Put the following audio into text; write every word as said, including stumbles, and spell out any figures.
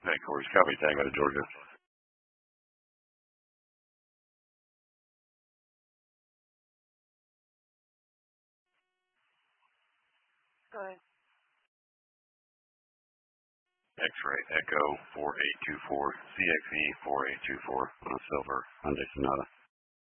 Headquarters, copy, Tango to Georgia. Go ahead. X-ray Echo four eight two four, C X E four eight two four on a silver Hyundai Sonata.